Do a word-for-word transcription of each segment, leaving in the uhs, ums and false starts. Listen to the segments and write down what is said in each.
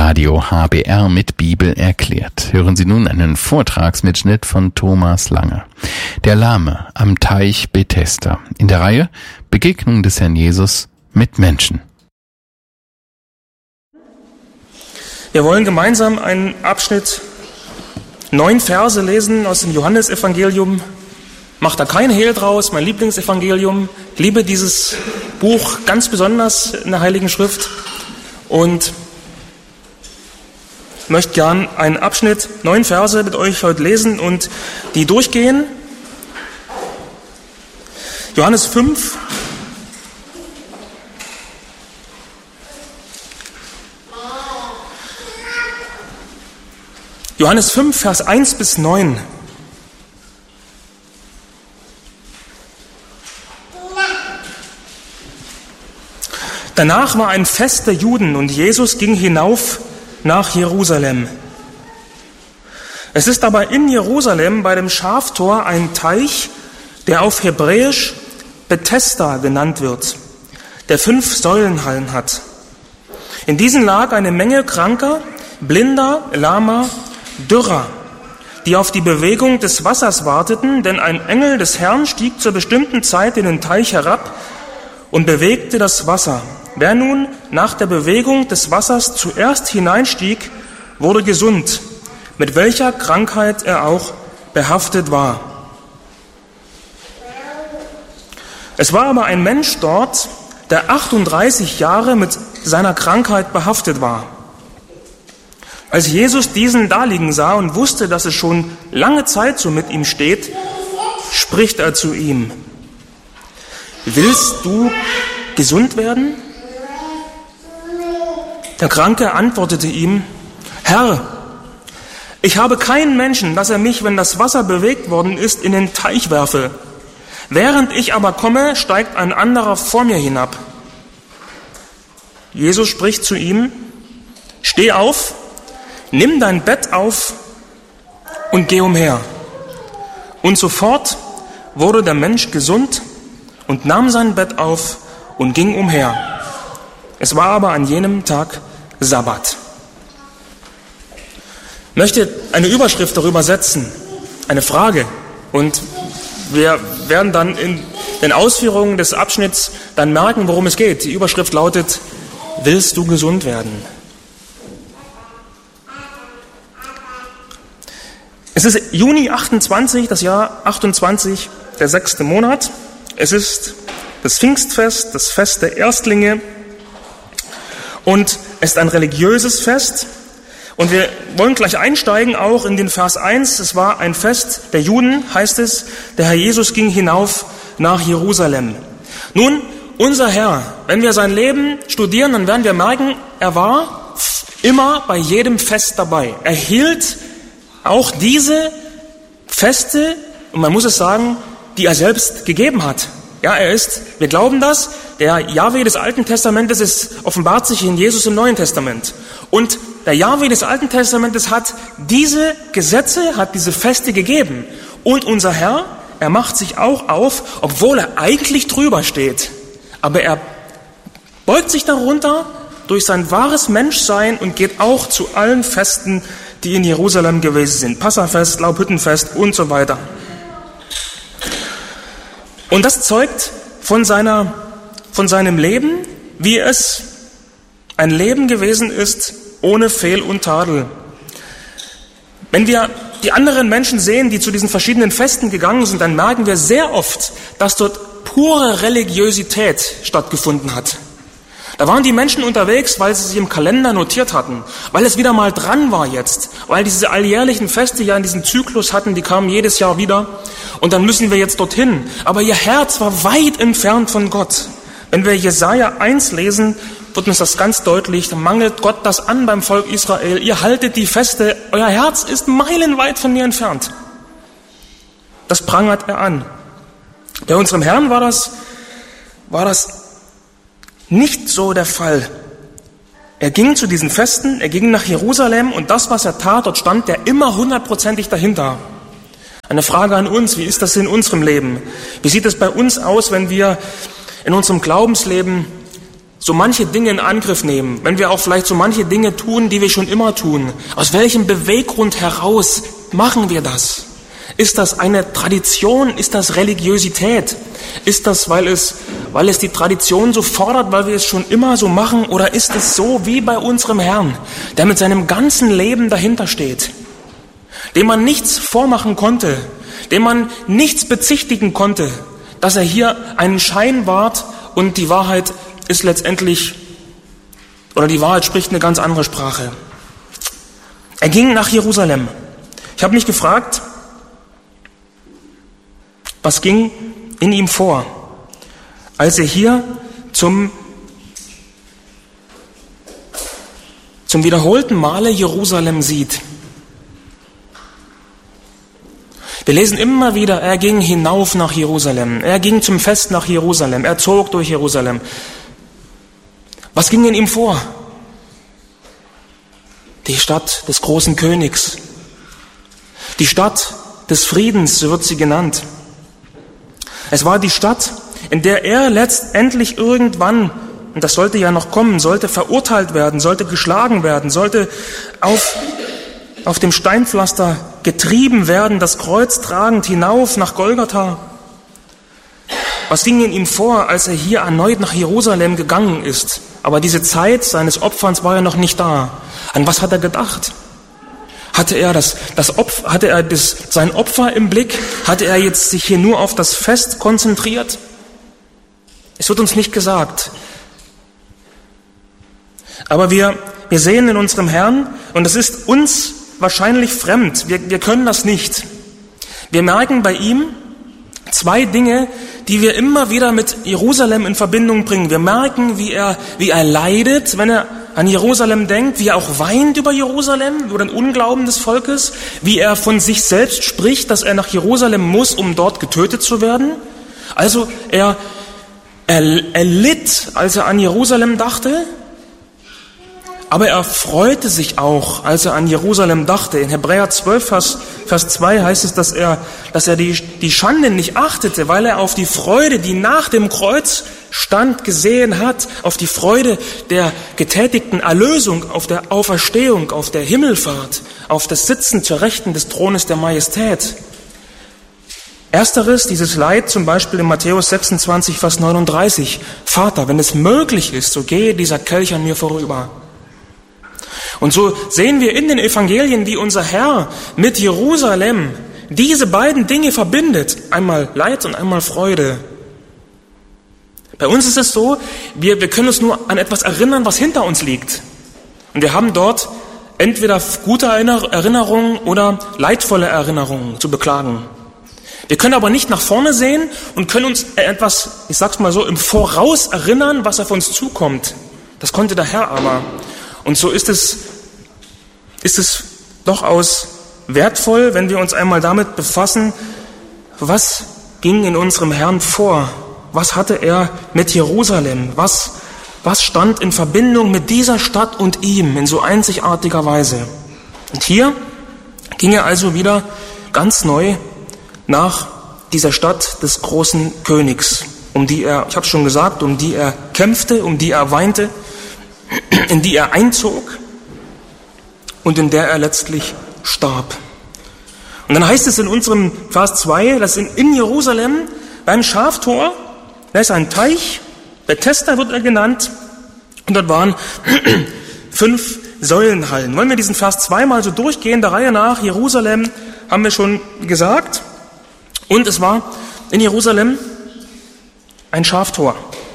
Radio H B R mit Bibel erklärt. Hören Sie nun einen Vortragsmitschnitt von Thomas Lange. Der Lahme am Teich Bethesda in der Reihe Begegnung des Herrn Jesus mit Menschen. Wir wollen gemeinsam einen Abschnitt, neun Verse lesen aus dem Johannesevangelium. Macht da kein Hehl draus, mein Lieblingsevangelium. Ich liebe dieses Buch ganz besonders in der Heiligen Schrift und möchte gern einen Abschnitt, neun Verse mit euch heute lesen und die durchgehen. Johannes fünf. Johannes fünf, Vers eins bis neun. Danach war ein Fest der Juden und Jesus ging hinauf nach Jerusalem. Es ist aber in Jerusalem bei dem Schaftor ein Teich, der auf Hebräisch Bethesda genannt wird, der fünf Säulenhallen hat. In diesen lag eine Menge Kranker, Blinder, Lahmer, Dürrer, die auf die Bewegung des Wassers warteten, denn ein Engel des Herrn stieg zur bestimmten Zeit in den Teich herab und bewegte das Wasser. Wer nun nach der Bewegung des Wassers zuerst hineinstieg, wurde gesund, mit welcher Krankheit er auch behaftet war. Es war aber ein Mensch dort, der achtunddreißig Jahre mit seiner Krankheit behaftet war. Als Jesus diesen daliegen sah und wusste, dass es schon lange Zeit so mit ihm steht, spricht er zu ihm: Willst du gesund werden? Der Kranke antwortete ihm: Herr, ich habe keinen Menschen, dass er mich, wenn das Wasser bewegt worden ist, in den Teich werfe. Während ich aber komme, steigt ein anderer vor mir hinab. Jesus spricht zu ihm: Steh auf, nimm dein Bett auf und geh umher. Und sofort wurde der Mensch gesund und nahm sein Bett auf und ging umher. Es war aber an jenem Tag Sabbat. Ich möchte eine Überschrift darüber setzen, eine Frage. Und wir werden dann in den Ausführungen des Abschnitts dann merken, worum es geht. Die Überschrift lautet: Willst du gesund werden? Es ist Juni achtundzwanzig, das Jahr achtundzwanzig, der sechste Monat. Es ist das Pfingstfest, das Fest der Erstlinge. Und es ist ein religiöses Fest. Und wir wollen gleich einsteigen auch in den Vers eins. Es war ein Fest der Juden, heißt es. Der Herr Jesus ging hinauf nach Jerusalem. Nun, unser Herr, wenn wir sein Leben studieren, dann werden wir merken, er war immer bei jedem Fest dabei. Er hielt auch diese Feste, und man muss es sagen, die er selbst gegeben hat. Ja, er ist, wir glauben das, der Jahwe des Alten Testamentes ist, offenbart sich in Jesus im Neuen Testament. Und der Jahwe des Alten Testamentes hat diese Gesetze, hat diese Feste gegeben. Und unser Herr, er macht sich auch auf, obwohl er eigentlich drüber steht. Aber er beugt sich darunter durch sein wahres Menschsein und geht auch zu allen Festen, die in Jerusalem gewesen sind. Passafest, Laubhüttenfest und so weiter. Und das zeugt von seiner, von seinem Leben, wie es ein Leben gewesen ist, ohne Fehl und Tadel. Wenn wir die anderen Menschen sehen, die zu diesen verschiedenen Festen gegangen sind, dann merken wir sehr oft, dass dort pure Religiosität stattgefunden hat. Da waren die Menschen unterwegs, weil sie sich im Kalender notiert hatten, weil es wieder mal dran war jetzt, weil diese alljährlichen Feste ja in diesem Zyklus hatten, die kamen jedes Jahr wieder und dann müssen wir jetzt dorthin. Aber ihr Herz war weit entfernt von Gott. Wenn wir Jesaja eins lesen, wird uns das ganz deutlich, da mangelt Gott das an beim Volk Israel. Ihr haltet die Feste, euer Herz ist meilenweit von mir entfernt. Das prangert er an. Bei unserem Herrn war das, war das nicht so der Fall. Er ging zu diesen Festen, er ging nach Jerusalem und das, was er tat, dort stand er immer hundertprozentig dahinter. Eine Frage an uns, wie ist das in unserem Leben? Wie sieht es bei uns aus, wenn wir in unserem Glaubensleben so manche Dinge in Angriff nehmen, wenn wir auch vielleicht so manche Dinge tun, die wir schon immer tun, aus welchem Beweggrund heraus machen wir das? Ist das eine Tradition? Ist das Religiosität? Ist das, weil es, weil es die Tradition so fordert, weil wir es schon immer so machen? Oder ist es so wie bei unserem Herrn, der mit seinem ganzen Leben dahinter steht, dem man nichts vormachen konnte, dem man nichts bezichtigen konnte, dass er hier einen Schein wahrt und die Wahrheit ist letztendlich, oder die Wahrheit spricht eine ganz andere Sprache. Er ging nach Jerusalem. Ich habe mich gefragt, was ging in ihm vor, als er hier zum, zum wiederholten Male Jerusalem sieht. Wir lesen immer wieder, er ging hinauf nach Jerusalem, er ging zum Fest nach Jerusalem, er zog durch Jerusalem. Was ging in ihm vor? Die Stadt des großen Königs, die Stadt des Friedens, so wird sie genannt. Es war die Stadt, in der er letztendlich irgendwann, und das sollte ja noch kommen, sollte verurteilt werden, sollte geschlagen werden, sollte auf, auf dem Steinpflaster getrieben werden, das Kreuz tragend hinauf nach Golgatha. Was ging in ihm vor, als er hier erneut nach Jerusalem gegangen ist? Aber diese Zeit seines Opferns war ja noch nicht da. An was hat er gedacht? Hatte er, das, das Opfer, hatte er das, sein Opfer im Blick? Hatte er jetzt sich hier nur auf das Fest konzentriert? Es wird uns nicht gesagt. Aber wir, wir sehen in unserem Herrn, und es ist uns wahrscheinlich fremd, wir, wir können das nicht. Wir merken bei ihm zwei Dinge, die wir immer wieder mit Jerusalem in Verbindung bringen. Wir merken, wie er, wie er leidet, wenn er an Jerusalem denkt, wie er auch weint über Jerusalem, über den Unglauben des Volkes, wie er von sich selbst spricht, dass er nach Jerusalem muss, um dort getötet zu werden. Also er, er, er litt, als er an Jerusalem dachte, aber er freute sich auch, als er an Jerusalem dachte. In Hebräer zwölf, Vers, Vers zwei heißt es, dass er, dass er die, die Schande nicht achtete, weil er auf die Freude, die nach dem Kreuz stand, gesehen hat, auf die Freude der getätigten Erlösung, auf der Auferstehung, auf der Himmelfahrt, auf das Sitzen zur Rechten des Thrones der Majestät. Ersteres, dieses Leid zum Beispiel in Matthäus sechsundzwanzig, Vers neununddreißig. Vater, wenn es möglich ist, so gehe dieser Kelch an mir vorüber. Und so sehen wir in den Evangelien, wie unser Herr mit Jerusalem diese beiden Dinge verbindet. Einmal Leid und einmal Freude. Bei uns ist es so, wir, wir können uns nur an etwas erinnern, was hinter uns liegt. Und wir haben dort entweder gute Erinnerungen oder leidvolle Erinnerungen zu beklagen. Wir können aber nicht nach vorne sehen und können uns etwas, ich sag's mal so, im Voraus erinnern, was auf uns zukommt. Das konnte der Herr aber. Und so ist es, ist es durchaus wertvoll, wenn wir uns einmal damit befassen, was ging in unserem Herrn vor? Was hatte er mit Jerusalem? Was, was stand in Verbindung mit dieser Stadt und ihm in so einzigartiger Weise? Und hier ging er also wieder ganz neu nach dieser Stadt des großen Königs, um die er, ich habe schon gesagt, um die er kämpfte, um die er weinte, in die er einzog und in der er letztlich starb. Und dann heißt es in unserem Vers zwei, dass in, in Jerusalem beim Schaftor, da ist ein Teich, Bethesda wird er genannt, und dort waren fünf Säulenhallen. Wollen wir diesen Vers zweimal so durchgehen, der Reihe nach? Jerusalem haben wir schon gesagt. Und es war in Jerusalem ein Schaftor.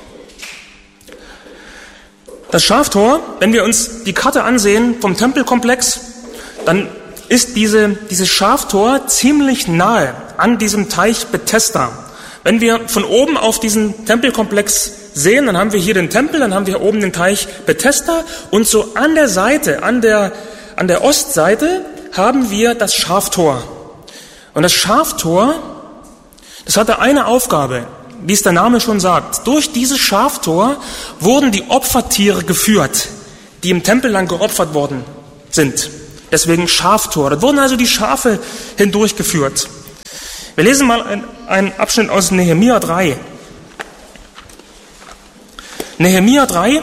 Das Schaftor, wenn wir uns die Karte ansehen vom Tempelkomplex, dann ist diese, dieses Schaftor ziemlich nahe an diesem Teich Bethesda. Wenn wir von oben auf diesen Tempelkomplex sehen, dann haben wir hier den Tempel, dann haben wir oben den Teich Bethesda und so an der Seite, an der, an der Ostseite haben wir das Schaftor. Und das Schaftor, das hatte eine Aufgabe, wie es der Name schon sagt. Durch dieses Schaftor wurden die Opfertiere geführt, die im Tempel lang geopfert worden sind. Deswegen Schaftor. Dort wurden also die Schafe hindurchgeführt. Wir lesen mal einen Abschnitt aus Nehemia drei. Nehemia drei.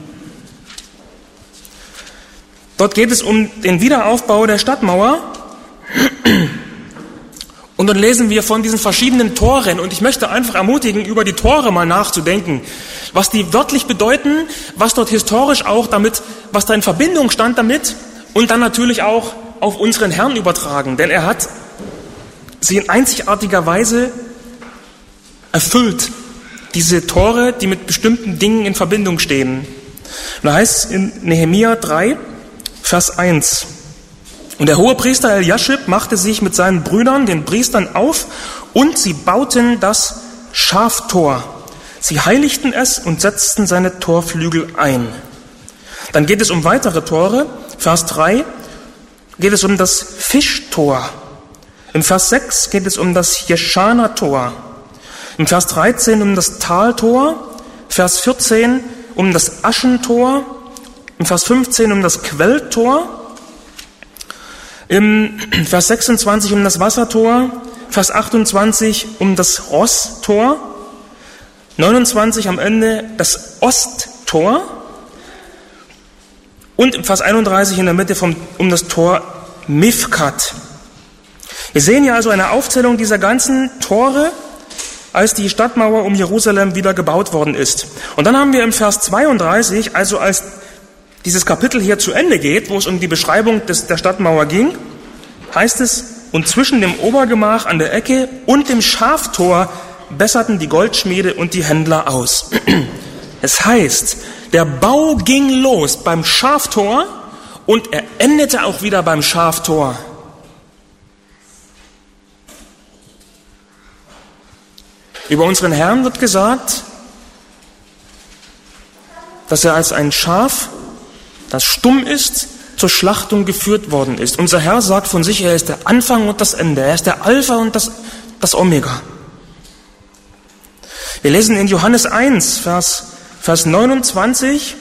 Dort geht es um den Wiederaufbau der Stadtmauer. Und dann lesen wir von diesen verschiedenen Toren. Und ich möchte einfach ermutigen, über die Tore mal nachzudenken. Was die wörtlich bedeuten, was dort historisch auch damit, was da in Verbindung stand damit. Und dann natürlich auch auf unseren Herrn übertragen. Denn er hat sie in einzigartiger Weise erfüllt. Diese Tore, die mit bestimmten Dingen in Verbindung stehen. Und da heißt es in Nehemia drei, Vers eins. Und der Hohepriester Eliaschib machte sich mit seinen Brüdern, den Priestern, auf und sie bauten das Schaftor. Sie heiligten es und setzten seine Torflügel ein. Dann geht es um weitere Tore. Vers drei geht es um das Fischtor. Im Vers sechs geht es um das Jeschaner-Tor. Im Vers dreizehn um das Taltor. Vers vierzehn um das Aschentor. Im Vers fünfzehn um das Quelltor. Im Vers sechsundzwanzig um das Wassertor, Vers achtundzwanzig um das Rosstor, neunundzwanzig am Ende das Osttor und im Vers einunddreißig in der Mitte vom, um das Tor Mifkat. Wir sehen hier also eine Aufzählung dieser ganzen Tore, als die Stadtmauer um Jerusalem wieder gebaut worden ist. Und dann haben wir im Vers zweiunddreißig, also als dieses Kapitel hier zu Ende geht, wo es um die Beschreibung des, der Stadtmauer ging, heißt es, und zwischen dem Obergemach an der Ecke und dem Schaftor besserten die Goldschmiede und die Händler aus. Es heißt, der Bau ging los beim Schaftor und er endete auch wieder beim Schaftor. Über unseren Herrn wird gesagt, dass er als ein Schaf, das stumm ist, zur Schlachtung geführt worden ist. Unser Herr sagt von sich, er ist der Anfang und das Ende. Er ist der Alpha und das, das Omega. Wir lesen in Johannes eins, Vers, Vers neunundzwanzig,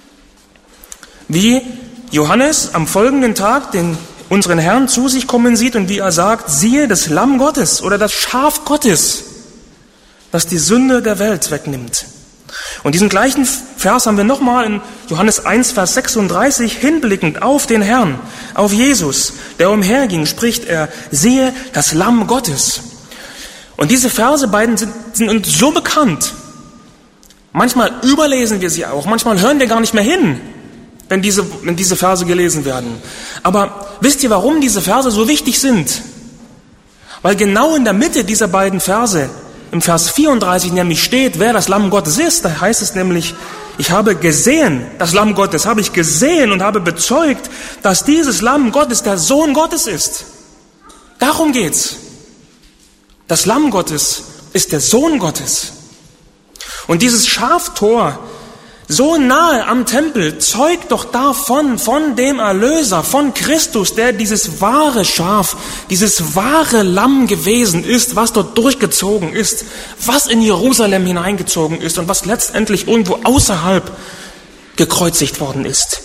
wie Johannes am folgenden Tag den unseren Herrn zu sich kommen sieht und wie er sagt, siehe das Lamm Gottes oder das Schaf Gottes, das die Sünde der Welt wegnimmt. Und diesen gleichen Vers haben wir nochmal in Johannes eins, Vers sechsunddreißig, hinblickend auf den Herrn, auf Jesus, der umherging, spricht er, siehe das Lamm Gottes. Und diese Verse beiden sind, sind uns so bekannt. Manchmal überlesen wir sie auch, manchmal hören wir gar nicht mehr hin, wenn diese, wenn diese Verse gelesen werden. Aber wisst ihr, warum diese Verse so wichtig sind? Weil genau in der Mitte dieser beiden Verse, im Vers vierunddreißig nämlich steht, wer das Lamm Gottes ist. Da heißt es nämlich, ich habe gesehen, das Lamm Gottes habe ich gesehen und habe bezeugt, dass dieses Lamm Gottes der Sohn Gottes ist. Darum geht's. Das Lamm Gottes ist der Sohn Gottes. Und dieses Schaftor, so nahe am Tempel, zeugt doch davon, von dem Erlöser, von Christus, der dieses wahre Schaf, dieses wahre Lamm gewesen ist, was dort durchgezogen ist, was in Jerusalem hineingezogen ist und was letztendlich irgendwo außerhalb gekreuzigt worden ist.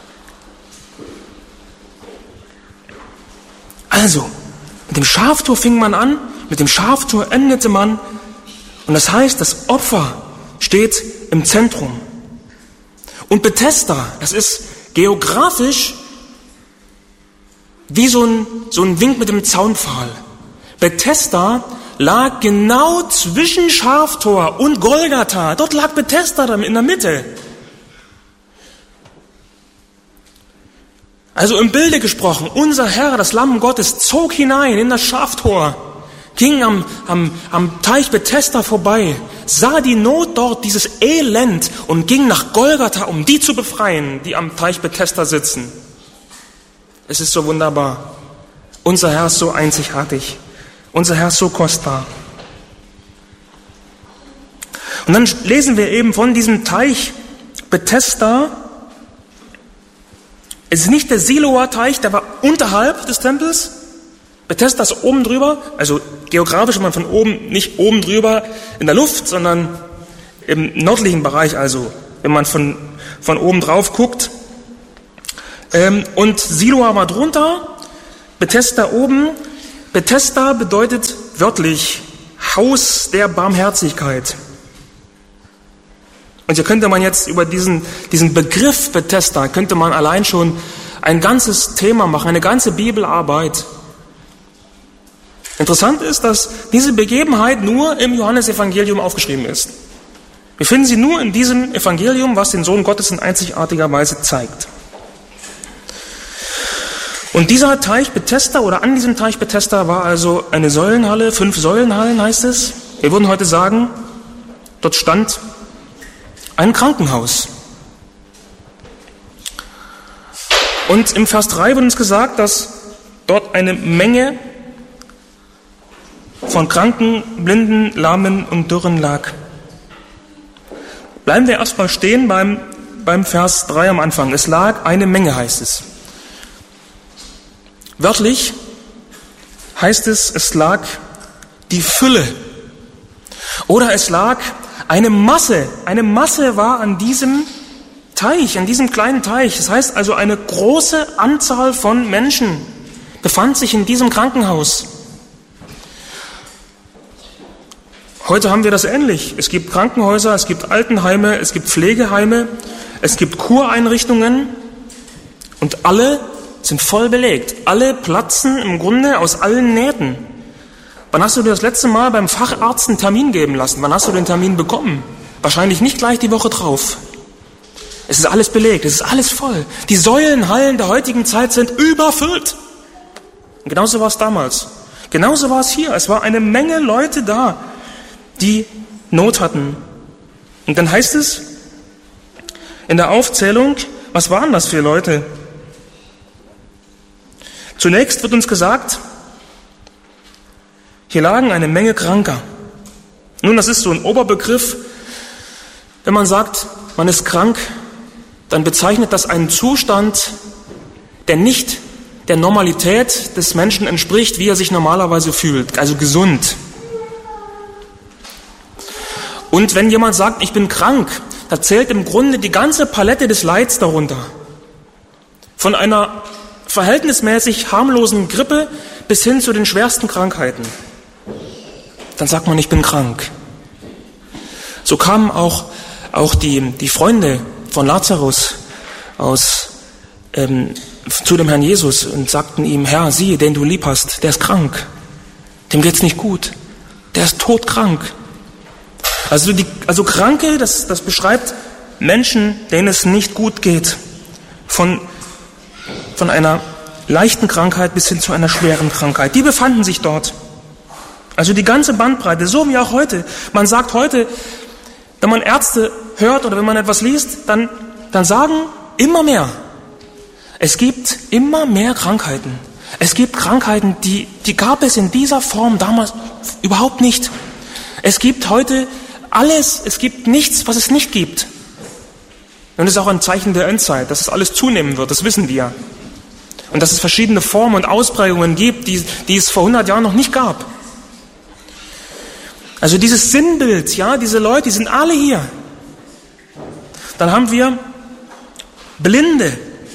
Also, mit dem Schaftor fing man an, mit dem Schaftor endete man, und das heißt, das Opfer steht im Zentrum. Und Bethesda, das ist geografisch wie so ein, so ein Wink mit dem Zaunpfahl. Bethesda lag genau zwischen Schaftor und Golgatha. Dort lag Bethesda in der Mitte. Also im Bilde gesprochen, unser Herr, das Lamm Gottes, zog hinein in das Schaftor, ging am, am, am Teich Bethesda vorbei, sah die Not dort, dieses Elend und ging nach Golgatha, um die zu befreien, die am Teich Bethesda sitzen. Es ist so wunderbar. Unser Herr ist so einzigartig. Unser Herr ist so kostbar. Und dann lesen wir eben von diesem Teich Bethesda. Es ist nicht der Siloer Teich, der war unterhalb des Tempels. Bethesda ist oben drüber, also geografisch, wenn man von oben, nicht oben drüber in der Luft, sondern im nördlichen Bereich, also wenn man von, von oben drauf guckt. Ähm, und Siloa war drunter, Bethesda oben. Bethesda bedeutet wörtlich Haus der Barmherzigkeit. Und hier könnte man jetzt über diesen, diesen Begriff Bethesda, könnte man allein schon ein ganzes Thema machen, eine ganze Bibelarbeit. Interessant ist, dass diese Begebenheit nur im Johannesevangelium aufgeschrieben ist. Wir finden sie nur in diesem Evangelium, was den Sohn Gottes in einzigartiger Weise zeigt. Und dieser Teich Bethesda oder an diesem Teich Bethesda war also eine Säulenhalle, fünf Säulenhallen heißt es. Wir würden heute sagen, dort stand ein Krankenhaus. Und im Vers drei wird uns gesagt, dass dort eine Menge von Kranken, Blinden, Lahmen und Dürren lag. Bleiben wir erstmal stehen beim, beim Vers drei am Anfang. Es lag eine Menge, heißt es. Wörtlich heißt es, es lag die Fülle. Oder es lag eine Masse. Eine Masse war an diesem Teich, an diesem kleinen Teich. Das heißt also, eine große Anzahl von Menschen befand sich in diesem Krankenhaus. Heute haben wir das ähnlich. Es gibt Krankenhäuser, es gibt Altenheime, es gibt Pflegeheime, es gibt Kureinrichtungen und alle sind voll belegt. Alle platzen im Grunde aus allen Nähten. Wann hast du dir das letzte Mal beim Facharzt einen Termin geben lassen? Wann hast du den Termin bekommen? Wahrscheinlich nicht gleich die Woche drauf. Es ist alles belegt, es ist alles voll. Die Säulenhallen der heutigen Zeit sind überfüllt. Und genauso war es damals. Genauso war es hier. Es war eine Menge Leute da, die Not hatten. Und dann heißt es in der Aufzählung, was waren das für Leute? Zunächst wird uns gesagt, hier lagen eine Menge Kranker. Nun, das ist so ein Oberbegriff. Wenn man sagt, man ist krank, dann bezeichnet das einen Zustand, der nicht der Normalität des Menschen entspricht, wie er sich normalerweise fühlt, also gesund. Und wenn jemand sagt, ich bin krank, da zählt im Grunde die ganze Palette des Leids darunter. Von einer verhältnismäßig harmlosen Grippe bis hin zu den schwersten Krankheiten. Dann sagt man, ich bin krank. So kamen auch, auch die, die Freunde von Lazarus aus, ähm, zu dem Herrn Jesus und sagten ihm, Herr, siehe, den du lieb hast, der ist krank. Dem geht's nicht gut. Der ist todkrank. Also, die, also Kranke, das, das beschreibt Menschen, denen es nicht gut geht. Von, von einer leichten Krankheit bis hin zu einer schweren Krankheit. Die befanden sich dort. Also die ganze Bandbreite, so wie auch heute. Man sagt heute, wenn man Ärzte hört oder wenn man etwas liest, dann, dann sagen immer mehr. Es gibt immer mehr Krankheiten. Es gibt Krankheiten, die, die gab es in dieser Form damals überhaupt nicht. Es gibt heute alles, es gibt nichts, was es nicht gibt. Und das ist auch ein Zeichen der Endzeit, dass es alles zunehmen wird, das wissen wir. Und dass es verschiedene Formen und Ausprägungen gibt, die, die es vor hundert Jahren noch nicht gab. Also dieses Sinnbild, ja, diese Leute, die sind alle hier. Dann haben wir Blinde.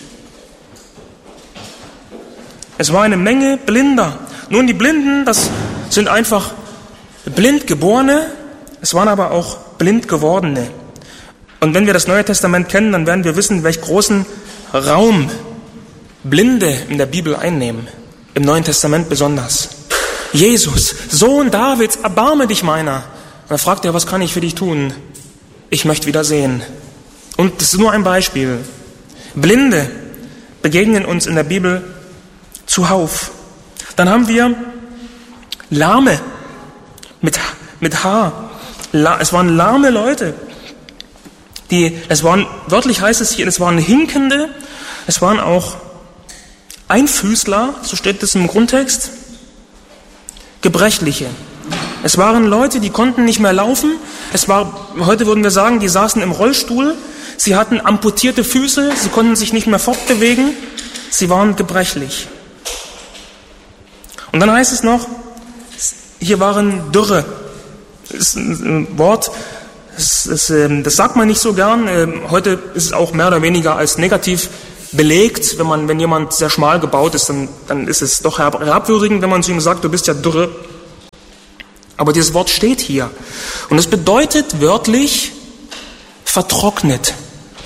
Es war eine Menge Blinder. Nun, die Blinden, das sind einfach blind Geborene, es waren aber auch blind Gewordene. Und wenn wir das Neue Testament kennen, dann werden wir wissen, welch großen Raum Blinde in der Bibel einnehmen. Im Neuen Testament besonders. Jesus, Sohn Davids, erbarme dich meiner. Und dann fragt er, was kann ich für dich tun? Ich möchte wieder sehen. Und das ist nur ein Beispiel. Blinde begegnen uns in der Bibel zuhauf. Dann haben wir Lahme mit, mit Haar. Es waren lahme Leute. Die, es waren, wörtlich heißt es hier, es waren Hinkende, es waren auch Einfüßler, so steht es im Grundtext, Gebrechliche. Es waren Leute, die konnten nicht mehr laufen. Es war, heute würden wir sagen, die saßen im Rollstuhl. Sie hatten amputierte Füße, sie konnten sich nicht mehr fortbewegen. Sie waren gebrechlich. Und dann heißt es noch, hier waren Dürre. Das ist ein Wort, das, das, das sagt man nicht so gern. Heute ist es auch mehr oder weniger als negativ belegt. Wenn man, wenn jemand sehr schmal gebaut ist, dann, dann ist es doch herabwürdigend, wenn man zu ihm sagt, du bist ja dürre. Aber dieses Wort steht hier. Und es bedeutet wörtlich vertrocknet.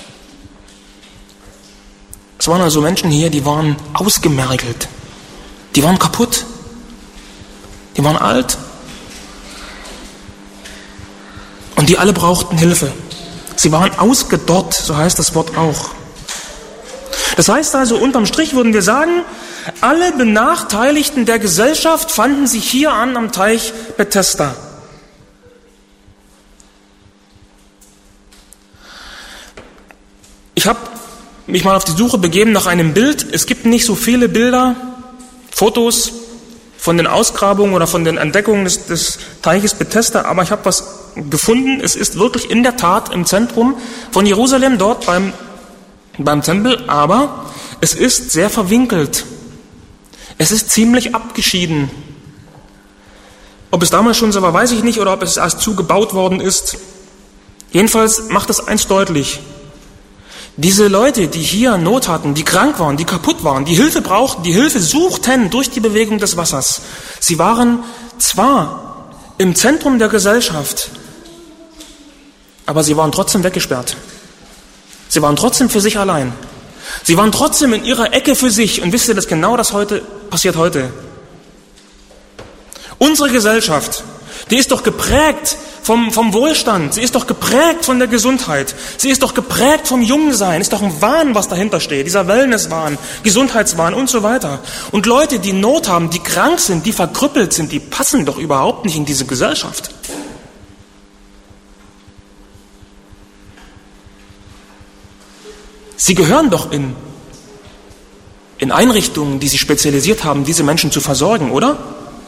Es waren also Menschen hier, die waren ausgemergelt. Die waren kaputt. Die waren alt. Und die alle brauchten Hilfe. Sie waren ausgedorrt, so heißt das Wort auch. Das heißt also, unterm Strich würden wir sagen, alle Benachteiligten der Gesellschaft fanden sich hier an am Teich Bethesda. Ich habe mich mal auf die Suche begeben nach einem Bild. Es gibt nicht so viele Bilder, Fotos von den Ausgrabungen oder von den Entdeckungen des, des Teiches Bethesda, aber ich habe was gefunden. Es ist wirklich in der Tat im Zentrum von Jerusalem, dort beim, beim Tempel, aber es ist sehr verwinkelt. Es ist ziemlich abgeschieden. Ob es damals schon so war, weiß ich nicht, oder ob es erst zugebaut worden ist. Jedenfalls macht es eins deutlich. Diese Leute, die hier Not hatten, die krank waren, die kaputt waren, die Hilfe brauchten, die Hilfe suchten durch die Bewegung des Wassers. Sie waren zwar im Zentrum der Gesellschaft, aber sie waren trotzdem weggesperrt. Sie waren trotzdem für sich allein. Sie waren trotzdem in ihrer Ecke für sich. Und wisst ihr, dass genau das heute passiert heute? Unsere Gesellschaft, die ist doch geprägt vom, vom Wohlstand. Sie ist doch geprägt von der Gesundheit. Sie ist doch geprägt vom Jungsein. Ist doch ein Wahn, was dahinter steht. Dieser Wellnesswahn, Gesundheitswahn und so weiter. Und Leute, die Not haben, die krank sind, die verkrüppelt sind, die passen doch überhaupt nicht in diese Gesellschaft. Sie gehören doch in, in Einrichtungen, die sich spezialisiert haben, diese Menschen zu versorgen, oder?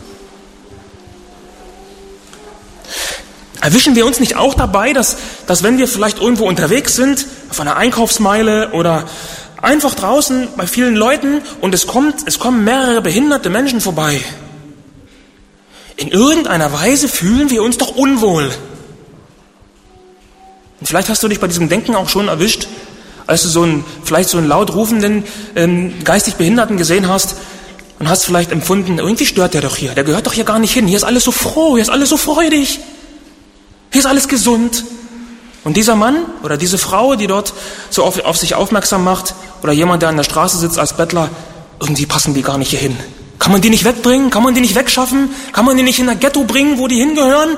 Erwischen wir uns nicht auch dabei, dass, dass wenn wir vielleicht irgendwo unterwegs sind, auf einer Einkaufsmeile oder einfach draußen bei vielen Leuten und es kommt, es kommen mehrere behinderte Menschen vorbei, in irgendeiner Weise fühlen wir uns doch unwohl. Und vielleicht hast du dich bei diesem Denken auch schon erwischt, als du so einen, vielleicht so einen laut rufenden, ähm, geistig Behinderten gesehen hast und hast vielleicht empfunden, irgendwie stört der doch hier, der gehört doch hier gar nicht hin, hier ist alles so froh, hier ist alles so freudig, hier ist alles gesund. Und dieser Mann oder diese Frau, die dort so auf, auf sich aufmerksam macht, oder jemand, der an der Straße sitzt als Bettler, irgendwie passen die gar nicht hier hin. Kann man die nicht wegbringen? Kann man die nicht wegschaffen? Kann man die nicht in ein Ghetto bringen, wo die hingehören?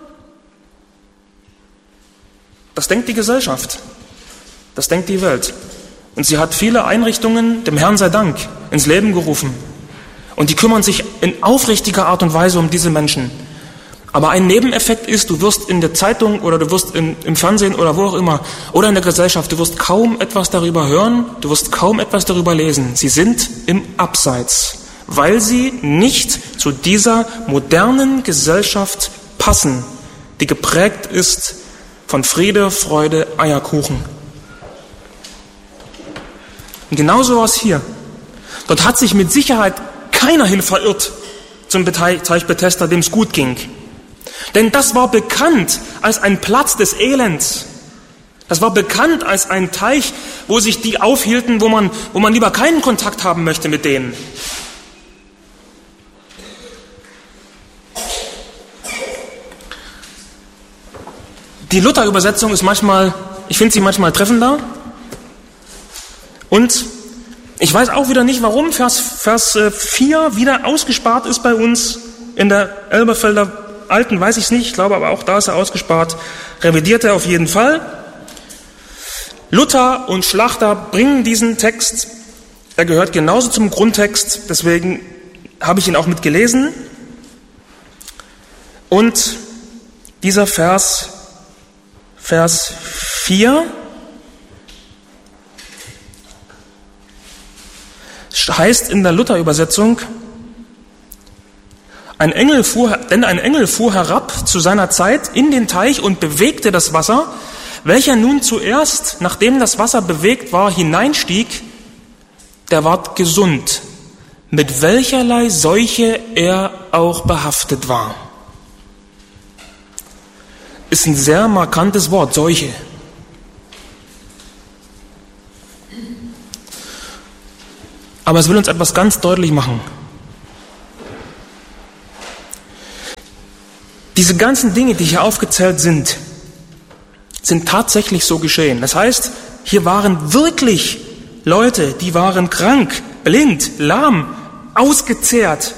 Das denkt die Gesellschaft. Das denkt die Welt. Und sie hat viele Einrichtungen, dem Herrn sei Dank, ins Leben gerufen. Und die kümmern sich in aufrichtiger Art und Weise um diese Menschen. Aber ein Nebeneffekt ist, du wirst in der Zeitung oder du wirst in, im Fernsehen oder wo auch immer oder in der Gesellschaft, du wirst kaum etwas darüber hören, du wirst kaum etwas darüber lesen. Sie sind im Abseits, weil sie nicht zu dieser modernen Gesellschaft passen, die geprägt ist von Friede, Freude, Eierkuchen. Und genauso war es hier. Dort hat sich mit Sicherheit keiner hin verirrt zum Teich Bethesda, dem es gut ging. Denn das war bekannt als ein Platz des Elends. Das war bekannt als ein Teich, wo sich die aufhielten, wo man, wo man lieber keinen Kontakt haben möchte mit denen. Die Luther-Übersetzung ist manchmal, ich finde sie manchmal treffender. Und ich weiß auch wieder nicht, warum Vers, Vers vier wieder ausgespart ist bei uns. In der Elberfelder Alten weiß ich es nicht, ich glaube aber auch da ist er ausgespart. Revidiert er auf jeden Fall. Luther und Schlachter bringen diesen Text, er gehört genauso zum Grundtext, deswegen habe ich ihn auch mitgelesen. Und dieser Vers, Vers vier, heißt in der Luther-Übersetzung, ein Engel fuhr, denn ein Engel fuhr herab zu seiner Zeit in den Teich und bewegte das Wasser, welcher nun zuerst, nachdem das Wasser bewegt war, hineinstieg, der ward gesund, mit welcherlei Seuche er auch behaftet war. Ist ein sehr markantes Wort, Seuche. Aber es will uns etwas ganz deutlich machen. Diese ganzen Dinge, die hier aufgezählt sind, sind tatsächlich so geschehen. Das heißt, hier waren wirklich Leute, die waren krank, blind, lahm, ausgezehrt.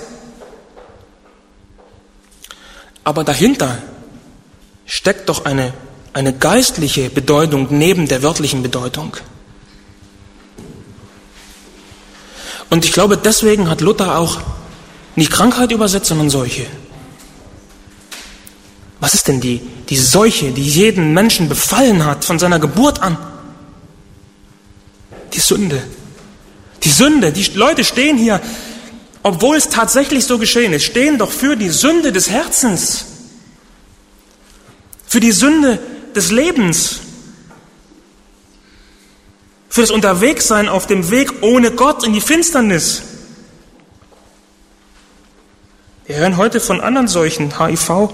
Aber dahinter steckt doch eine, eine geistliche Bedeutung neben der wörtlichen Bedeutung. Und ich glaube, deswegen hat Luther auch nicht Krankheit übersetzt, sondern Seuche. Was ist denn die, die Seuche, die jeden Menschen befallen hat, von seiner Geburt an? Die Sünde. Die Sünde. Die Leute stehen hier, obwohl es tatsächlich so geschehen ist, stehen doch für die Sünde des Herzens. Für die Sünde des Lebens. Für das Unterwegssein auf dem Weg ohne Gott in die Finsternis. Wir hören heute von anderen Seuchen, H I V.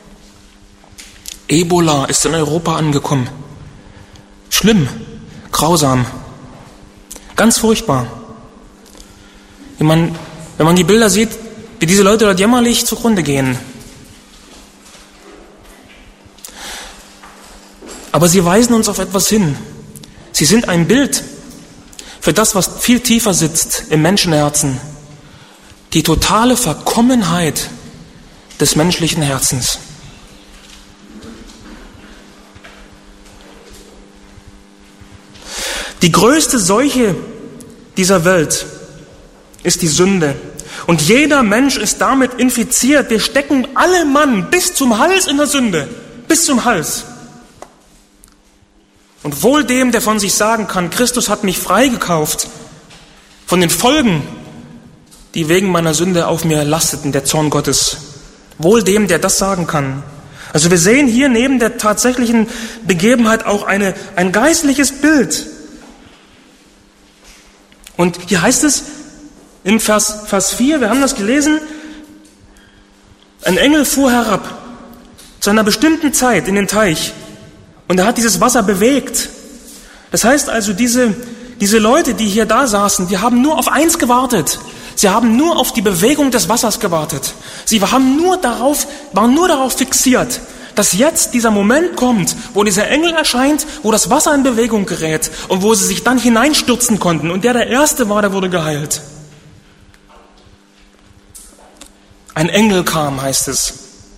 Ebola ist in Europa angekommen. Schlimm, grausam, ganz furchtbar. Wenn man, wenn man die Bilder sieht, wie diese Leute dort jämmerlich zugrunde gehen. Aber sie weisen uns auf etwas hin. Sie sind ein Bild für das, was viel tiefer sitzt im Menschenherzen. Die totale Verkommenheit des menschlichen Herzens. Die größte Seuche dieser Welt ist die Sünde. Und jeder Mensch ist damit infiziert. Wir stecken alle Mann bis zum Hals in der Sünde. Bis zum Hals. Und wohl dem, der von sich sagen kann, Christus hat mich freigekauft von den Folgen, die wegen meiner Sünde auf mir lasteten, der Zorn Gottes. Wohl dem, der das sagen kann. Also wir sehen hier neben der tatsächlichen Begebenheit auch eine, ein geistliches Bild. Und hier heißt es in Vers, Vers vier, wir haben das gelesen, ein Engel fuhr herab zu einer bestimmten Zeit in den Teich und er hat dieses Wasser bewegt. Das heißt also, diese, diese Leute, die hier da saßen, die haben nur auf eins gewartet. Sie haben nur auf die Bewegung des Wassers gewartet. Sie haben nur darauf, waren nur darauf fixiert, dass jetzt dieser Moment kommt, wo dieser Engel erscheint, wo das Wasser in Bewegung gerät und wo sie sich dann hineinstürzen konnten. Und der, der Erste war, der wurde geheilt. Ein Engel kam, heißt es.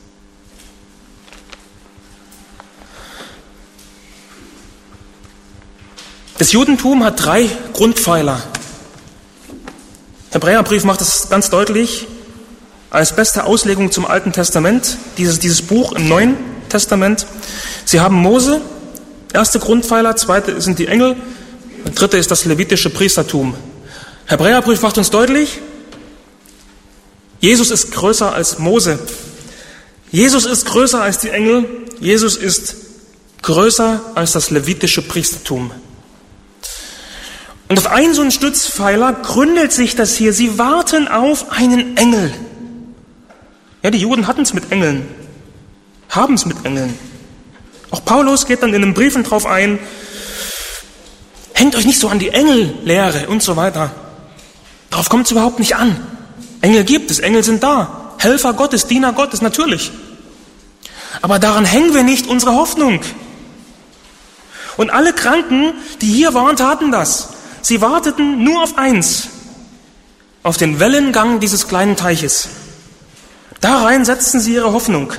Das Judentum hat drei Grundpfeiler. Der Hebräerbrief macht es ganz deutlich. Als beste Auslegung zum Alten Testament, dieses, dieses Buch im Neuen Testament. Sie haben Mose, erste Grundpfeiler, zweite sind die Engel, und dritte ist das levitische Priestertum. Hebräerbrief macht uns deutlich, Jesus ist größer als Mose. Jesus ist größer als die Engel. Jesus ist größer als das levitische Priestertum. Und auf einen so einen Stützpfeiler gründet sich das hier. Sie warten auf einen Engel. Ja, die Juden hatten es mit Engeln, haben es mit Engeln. Auch Paulus geht dann in den Briefen drauf ein, hängt euch nicht so an die Engellehre und so weiter. Darauf kommt es überhaupt nicht an. Engel gibt es, Engel sind da. Helfer Gottes, Diener Gottes, natürlich. Aber daran hängen wir nicht unsere Hoffnung. Und alle Kranken, die hier waren, taten das. Sie warteten nur auf eins, auf den Wellengang dieses kleinen Teiches. Da rein setzten sie ihre Hoffnung.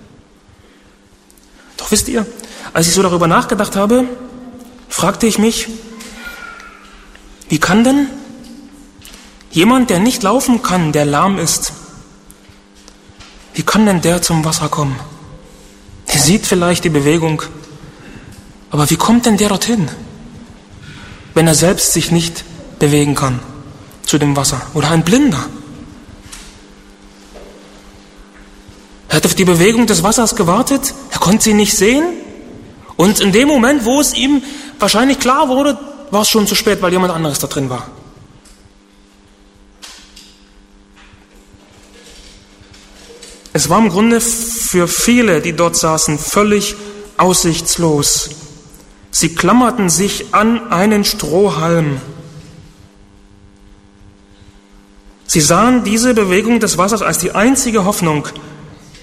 Doch wisst ihr, als ich so darüber nachgedacht habe, fragte ich mich, wie kann denn jemand, der nicht laufen kann, der lahm ist, wie kann denn der zum Wasser kommen? Der sieht vielleicht die Bewegung, aber wie kommt denn der dorthin, wenn er selbst sich nicht bewegen kann zu dem Wasser? Oder ein Blinder? Er hat auf die Bewegung des Wassers gewartet, er konnte sie nicht sehen. Und in dem Moment, wo es ihm wahrscheinlich klar wurde, war es schon zu spät, weil jemand anderes da drin war. Es war im Grunde für viele, die dort saßen, völlig aussichtslos. Sie klammerten sich an einen Strohhalm. Sie sahen diese Bewegung des Wassers als die einzige Hoffnung,